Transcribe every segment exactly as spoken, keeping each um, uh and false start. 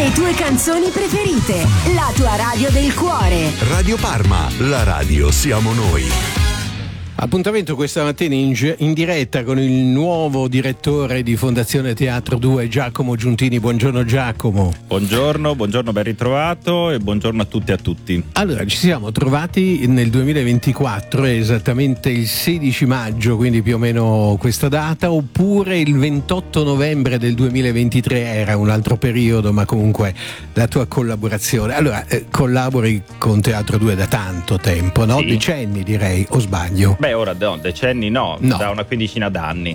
Le tue canzoni preferite, la tua radio del cuore. Radio Parma, la radio siamo noi. Appuntamento questa mattina in, in diretta con il nuovo direttore di Fondazione Teatro due, Giacomo Giuntini. Buongiorno Giacomo. Buongiorno, buongiorno, ben ritrovato e buongiorno a tutti e a tutti. Allora, ci siamo trovati nel duemilaventiquattro, esattamente il sedici maggio, quindi più o meno questa data, oppure il ventotto novembre del duemilaventitré, era un altro periodo, ma comunque la tua collaborazione. Allora, eh, collabori con Teatro due da tanto tempo, no? Sì. Decenni direi, o sbaglio? Beh, ora no, decenni no, no, da una quindicina d'anni.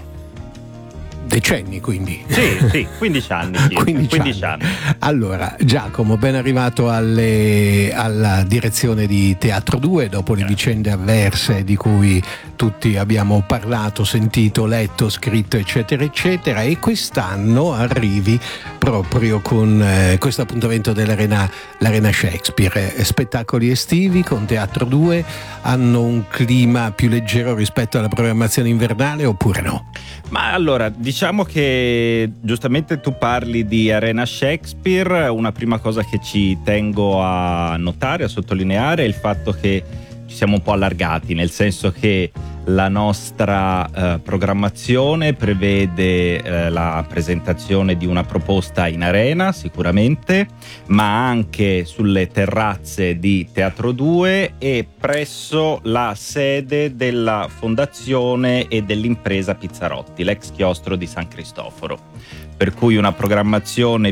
Decenni quindi? Sì, sì, quindici anni. quindici, quindici anni. anni. Allora, Giacomo, ben arrivato alle, alla direzione di Teatro due dopo le eh. vicende avverse di cui tutti abbiamo parlato, sentito, letto, scritto, eccetera, eccetera, e quest'anno arrivi proprio con eh, questo appuntamento dell'Arena l'Arena Shakespeare. Spettacoli estivi con Teatro due hanno un clima più leggero rispetto alla programmazione invernale oppure no? Ma allora, diciamo che giustamente tu parli di Arena Shakespeare. Una prima cosa che ci tengo a notare, a sottolineare, è il fatto che ci siamo un po' allargati, nel senso che la nostra eh, programmazione prevede eh, la presentazione di una proposta in arena sicuramente, ma anche sulle terrazze di Teatro due e presso la sede della fondazione e dell'impresa Pizzarotti, l'ex chiostro di San Cristoforo, per cui una programmazione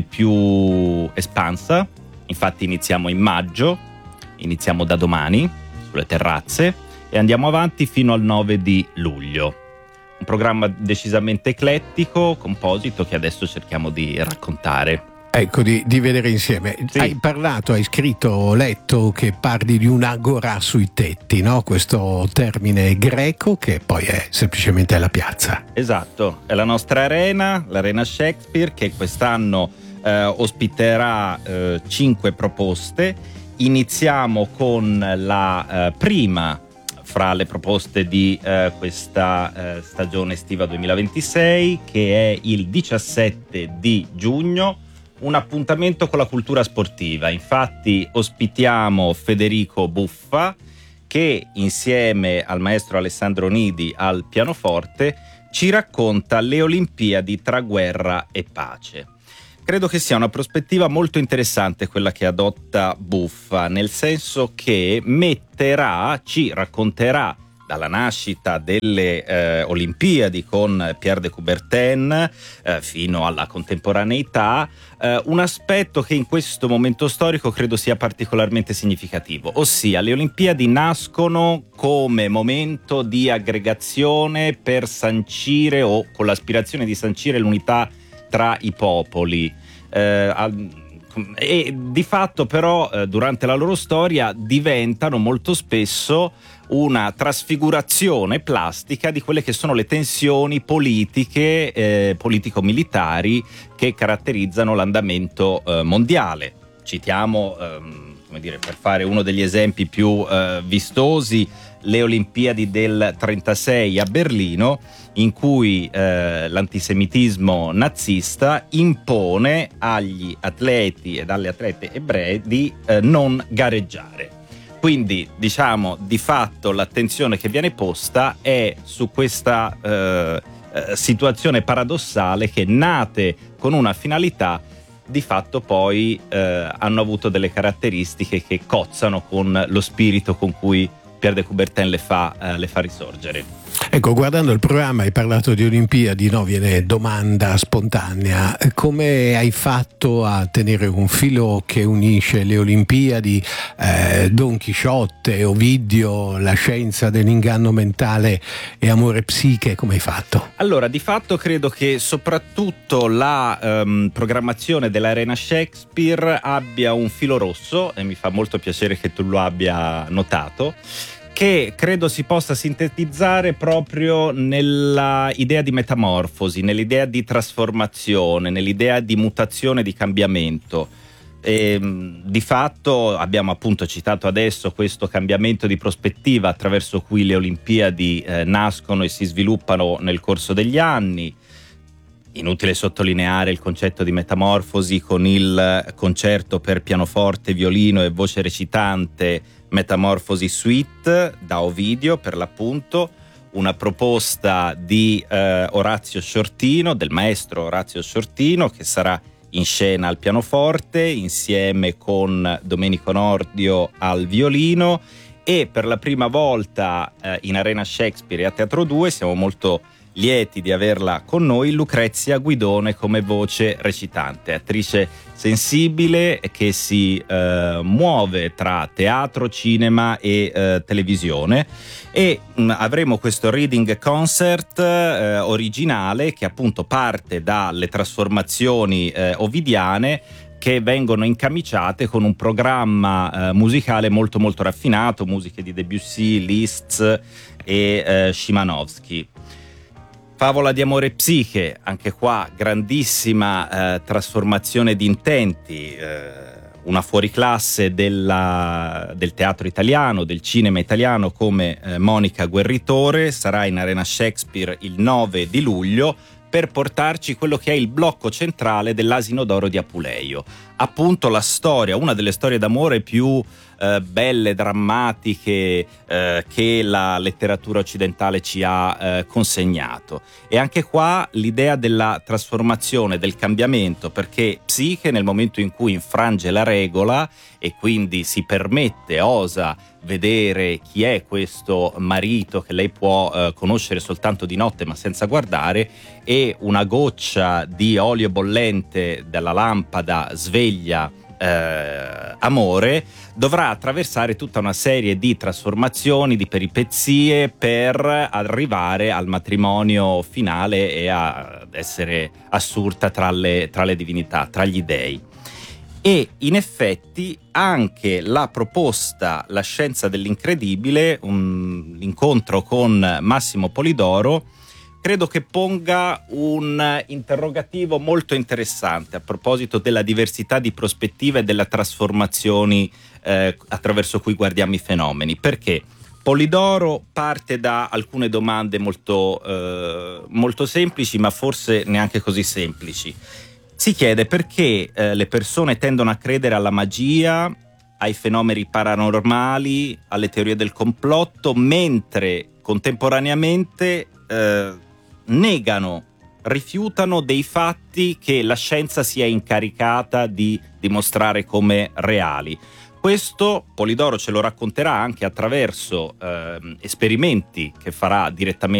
più espansa. Infatti iniziamo in maggio, iniziamo da domani sulle terrazze e andiamo avanti fino al nove di luglio. Un programma decisamente eclettico, composito, che adesso cerchiamo di raccontare. Ecco, di, di vedere insieme. Sì. Hai parlato, hai scritto, ho letto che parli di un'agora sui tetti, no? Questo termine greco che poi è semplicemente la piazza. Esatto, è la nostra arena, l'Arena Shakespeare, che quest'anno eh, ospiterà eh, cinque proposte. Iniziamo con la eh, prima fra le proposte di eh, questa eh, stagione estiva duemilaventisei, che è il diciassette di giugno, un appuntamento con la cultura sportiva. Infatti ospitiamo Federico Buffa, che insieme al maestro Alessandro Nidi al pianoforte ci racconta le Olimpiadi tra guerra e pace. Credo che sia una prospettiva molto interessante quella che adotta Buffa, nel senso che metterà, ci racconterà dalla nascita delle eh, Olimpiadi con Pierre de Coubertin eh, fino alla contemporaneità, eh, un aspetto che in questo momento storico credo sia particolarmente significativo, ossia le Olimpiadi nascono come momento di aggregazione per sancire o con l'aspirazione di sancire l'unità tra i popoli eh, e di fatto però eh, durante la loro storia diventano molto spesso una trasfigurazione plastica di quelle che sono le tensioni politiche, eh, politico-militari che caratterizzano l'andamento eh, mondiale. Citiamo, ehm, come dire, per fare uno degli esempi più eh, vistosi, le Olimpiadi del trentasei a Berlino, in cui eh, l'antisemitismo nazista impone agli atleti ed alle atlete ebrei di eh, non gareggiare. Quindi, diciamo, di fatto l'attenzione che viene posta è su questa eh, eh, situazione paradossale che, nate con una finalità, di fatto poi eh, hanno avuto delle caratteristiche che cozzano con lo spirito con cui Pierre de Coubertin le fa, eh, le fa risorgere. Ecco, guardando il programma, hai parlato di Olimpiadi, no? Viene domanda spontanea: come hai fatto a tenere un filo che unisce le Olimpiadi, eh, Don Chisciotte, Ovidio, la scienza dell'inganno mentale e amore psiche? Come hai fatto? Allora, di fatto credo che soprattutto la um, programmazione dell'Arena Shakespeare abbia un filo rosso, e mi fa molto piacere che tu lo abbia notato, che credo si possa sintetizzare proprio nella idea di metamorfosi, nell'idea di trasformazione, nell'idea di mutazione, di cambiamento. E, di fatto abbiamo appunto citato adesso questo cambiamento di prospettiva attraverso cui le Olimpiadi eh, nascono e si sviluppano nel corso degli anni. Inutile sottolineare il concetto di metamorfosi con il concerto per pianoforte, violino e voce recitante Metamorfosi Suite da Ovidio, per l'appunto, una proposta di eh, Orazio Sciortino, del maestro Orazio Sciortino, che sarà in scena al pianoforte insieme con Domenico Nordio al violino, e per la prima volta eh, in Arena Shakespeare e a Teatro due siamo molto lieti di averla con noi Lucrezia Guidone come voce recitante, attrice sensibile che si eh, muove tra teatro, cinema e eh, televisione, e mh, avremo questo reading concert eh, originale che appunto parte dalle trasformazioni eh, ovidiane, che vengono incamiciate con un programma eh, musicale molto molto raffinato, musiche di Debussy, Liszt e eh, Szymanowski. Favola di amore e psiche, anche qua grandissima eh, trasformazione di intenti, eh, una fuoriclasse della, del teatro italiano, del cinema italiano come eh, Monica Guerritore, sarà in Arena Shakespeare il nove di luglio per portarci quello che è il blocco centrale dell'Asino d'Oro di Apuleio, appunto la storia, una delle storie d'amore più eh, belle, drammatiche eh, che la letteratura occidentale ci ha eh, consegnato. E anche qua l'idea della trasformazione, del cambiamento, perché Psiche nel momento in cui infrange la regola e quindi si permette, osa vedere chi è questo marito che lei può eh, conoscere soltanto di notte ma senza guardare, e una goccia di olio bollente dalla lampada sveglia eh, amore, dovrà attraversare tutta una serie di trasformazioni, di peripezie per arrivare al matrimonio finale e ad essere assurta tra le, tra le divinità, tra gli dei. E in effetti anche la proposta La scienza dell'incredibile, un incontro con Massimo Polidoro, credo che ponga un interrogativo molto interessante a proposito della diversità di prospettive e delle trasformazioni eh, attraverso cui guardiamo i fenomeni. Perché Polidoro parte da alcune domande molto, eh, molto semplici, ma forse neanche così semplici. Si chiede perché eh, le persone tendono a credere alla magia, ai fenomeni paranormali, alle teorie del complotto, mentre contemporaneamente eh, negano, rifiutano dei fatti che la scienza si è incaricata di dimostrare come reali. Questo Polidoro ce lo racconterà anche attraverso eh, esperimenti che farà direttamente